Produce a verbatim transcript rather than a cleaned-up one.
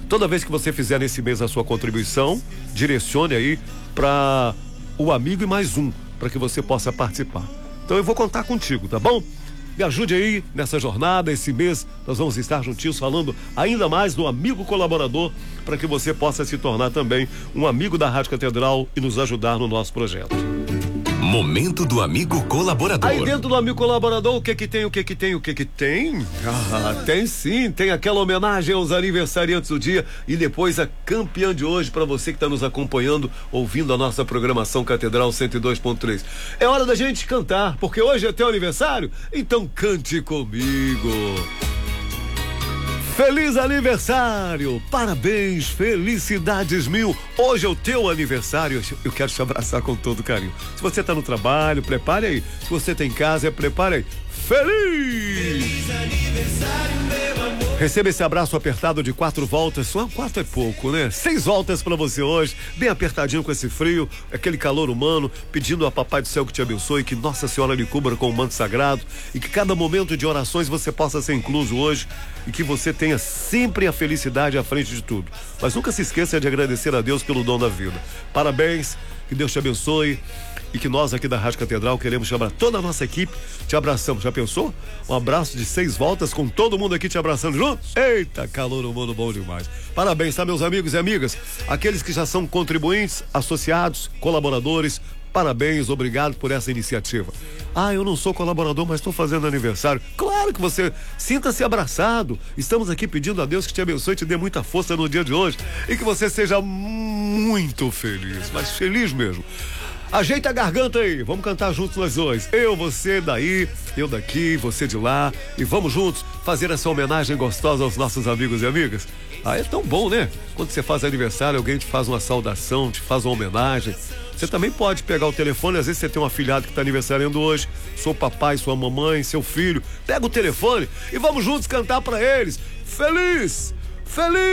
Toda vez que você fizer nesse mês a sua contribuição, direcione aí para o amigo e mais um, para que você possa participar. Então eu vou contar contigo, tá bom? Me ajude aí nessa jornada. Esse mês nós vamos estar juntinhos falando ainda mais do amigo colaborador, para que você possa se tornar também um amigo da Rádio Catedral e nos ajudar no nosso projeto. Momento do amigo colaborador. Aí dentro do amigo colaborador, o que que tem, o que que tem, o que que tem? Ah, tem sim, tem aquela homenagem aos aniversariantes do dia e depois a campeã de hoje para você que está nos acompanhando, ouvindo a nossa programação Catedral cento e dois ponto três. É hora da gente cantar, porque hoje é teu aniversário, então cante comigo. Feliz aniversário, parabéns, felicidades mil. Hoje é o teu aniversário, eu quero te abraçar com todo carinho. Se você está no trabalho, prepare aí. Se você está em casa, prepare aí. Feliz! Feliz aniversário, meu amor. Receba esse abraço apertado de quatro voltas. Só quatro é pouco, né? Seis voltas pra você hoje, bem apertadinho com esse frio, aquele calor humano, pedindo a Papai do Céu que te abençoe, que Nossa Senhora lhe cubra com o manto sagrado e que cada momento de orações você possa ser incluso hoje e que você tenha sempre a felicidade à frente de tudo. Mas nunca se esqueça de agradecer a Deus pelo dom da vida. Parabéns, que Deus te abençoe. E que nós aqui da Rádio Catedral queremos chamar toda a nossa equipe, te abraçamos, já pensou? Um abraço de seis voltas com todo mundo aqui te abraçando junto? Eita, calor humano bom demais. Parabéns, tá, meus amigos e amigas? Aqueles que já são contribuintes, associados, colaboradores, parabéns, obrigado por essa iniciativa. Ah, eu não sou colaborador, mas estou fazendo aniversário. Claro que você sinta-se abraçado. Estamos aqui pedindo a Deus que te abençoe e te dê muita força no dia de hoje e que você seja muito feliz, mas feliz mesmo. Ajeita a garganta aí, vamos cantar juntos nós dois. Eu, você daí, eu daqui, você de lá. E vamos juntos fazer essa homenagem gostosa aos nossos amigos e amigas. Ah, é tão bom, né? Quando você faz aniversário, alguém te faz uma saudação, te faz uma homenagem. Você também pode pegar o telefone, às vezes você tem um afilhado que está aniversariando hoje, seu papai, sua mamãe, seu filho. Pega o telefone e vamos juntos cantar para eles. Feliz! Feliz!